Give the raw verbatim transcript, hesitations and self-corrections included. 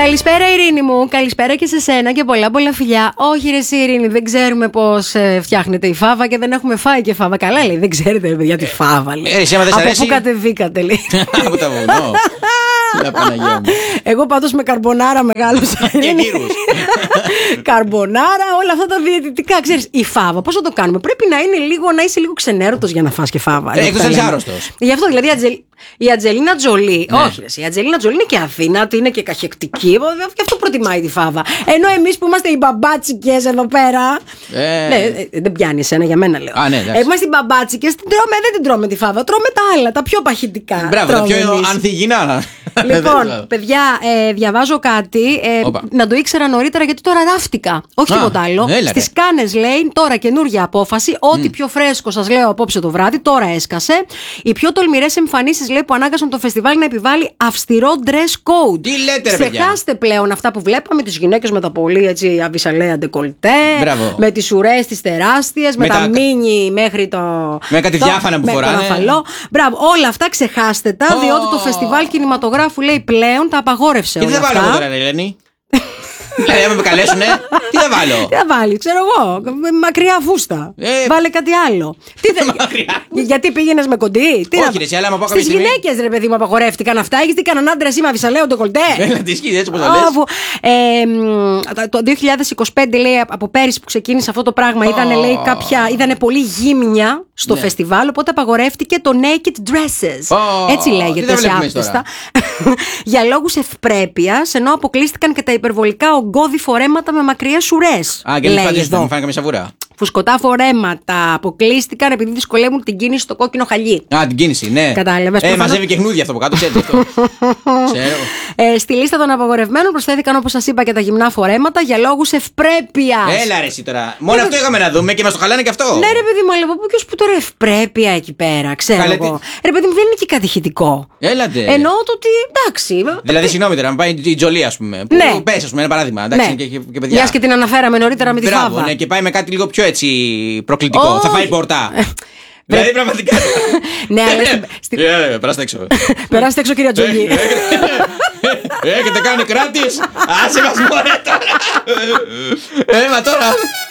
Καλησπέρα, Ειρήνη μου. Καλησπέρα και σε σένα και πολλά πολλά φιλιά. Όχι, ρε, εσύ, Ειρήνη, δεν ξέρουμε πώς ε, φτιάχνεται η φάβα και δεν έχουμε φάει και φάβα. Καλά, λέει, δεν ξέρετε, ρε παιδιά, τη φάβα. Λέει. Ε, εσύ, άμα δεν σ' από αρέσει... πού κατεβήκατε, λέει. Από τα βουνό. Παναγία μου. Εγώ πάντως με καρμπονάρα μεγάλωσα. Καρμπονάρα, όλα αυτά τα διαιτητικά. Ξέρεις, η φάβα, πώς θα το κάνουμε? Πρέπει να είναι λίγο, να είσαι λίγο ξενέρωτος για να φας και φάβα. Ε, εκτός να είσαι άρρωστος. Γι' αυτό δηλαδή η Ατζελίνα Τζολί. Ναι. Όχι, η Ατζελίνα Τζολί είναι και Αθήνα, είναι και καχεκτική. Γι' αυτό προτιμάει τη φάβα. Ενώ εμείς που είμαστε οι μπαμπάτσικες εδώ πέρα. Ε... Ναι, δεν πιάνει εσένα, για μένα λέω. Α, ναι, είμαστε οι μπαμπάτσικες, τρώμε, δεν την τρώμε τη φάβα. Τρώμε τα άλλα, τα πιο παχυντικά. Μπράβο, τα πιο ανθυγινά. Λοιπόν, παιδιά, ε, διαβάζω κάτι. Ε, να το ήξερα νωρίτερα γιατί τώρα ράφτηκα. Όχι τίποτα άλλο. Στις Κάνες λέει τώρα καινούργια απόφαση. Ό,τι πιο φρέσκο σας λέω απόψε το βράδυ, τώρα έσκασε. Οι πιο τολμηρές εμφανίσεις λέει που ανάγκασαν το φεστιβάλ να επιβάλλει αυστηρό dress code. Τι λέτε, ρε παιδιά. Ξεχάστε πλέον αυτά που βλέπαμε, τις γυναίκες με τα πολύ έτσι αβυσαλέα ντεκολτέ. Με τις ουρές τις τεράστιες, με, με τα, τα μίνι μέχρι το. Με κάτι το... διάφανα που φοράνε. Μπράβο, όλα αυτά ξεχάστε τα, oh. διότι το φεστιβάλ κινηματογράφου λέει πλέον τα απαγόρευσε. Και τι θα βάλω εγώ τώρα, Ελένη? Δηλαδή, άμα με καλέσουνε, τι θα βάλω? Τι θα βάλει, ξέρω εγώ. Μακριά φούστα. Ε, Βάλε κάτι άλλο. Τι θε... Γιατί πήγαινε με κοντή? Τι Όχι, ρε, αλλά άμα πάω κάποια Στις γυναίκες, ρε παιδί μου, απαγορεύτηκαν αυτά. Έχεις δει κανέναν άντρα σήμερα βυσαλέο το κολτέ? Έλα, τι σκύδι, έτσι όπως τα λες. ε, Το δύο χιλιάδες είκοσι πέντε λέει, από πέρυσι που ξεκίνησε αυτό το πράγμα, ήταν oh. κάποια, ήτανε πολύ γύμνια στο ναι. φεστιβάλ, οπότε απαγορεύτηκε το naked dresses. Oh. Έτσι λέγεται σε άπτεστα. Για λόγους ευπρέπειας, ενώ αποκλείστηκαν και τα υπερβολικά ογκώδη φορέματα με μακριές ουρές. Α, και μην φάνε καμία σαβούρα. Φουσκωτά φορέματα αποκλείστηκαν επειδή δυσκολεύουν την κίνηση στο κόκκινο χαλί. Α, την κίνηση, ναι. Κατάλαβες. Ε, προφανώς... μαζεύει και χνούδια αυτό από κάτω, ξέρετε αυτό. Ξέρω. Ε, στη λίστα των απαγορευμένων προσθέθηκαν, όπως σας είπα, και τα γυμνά φορέματα για λόγους ευπρέπειας. Έλα, ρε, εσύ τώρα. Μόνο ε, αυτό είχαμε να δούμε και μας το χαλάνε και αυτό. Ναι, ρε παιδί μου, αλλά από πού και ως που τώρα ευπρέπεια εκεί πέρα, ξέρω Καλέ, εγώ. Τι... Ρε παιδί μου, δεν είναι και κατηχητικό. Έλατε. Εννοώ το ότι εντάξει. Δηλαδή, συγγνώμη τώρα, να πάει η Τζολί, α πούμε. Που ναι. Πες, α πούμε, ένα παράδειγμα. Εντάξει, ναι. και, και παιδιά. Μιας και την αναφέραμε νωρίτερα με τη Μπράβο, φάβα. Ναι, και πάει με κάτι λίγο πιο έτσι προκλητικό. Oh. Θα φάει πόρτα. Δηλαδή πραγματικά. Ναι, αλλά. Περάστε έξω. Περάστε έξω, κυρία Τζολί. Έχετε κάνει κράτης. Άσε μας μωρέ τώρα. Έμα τώρα.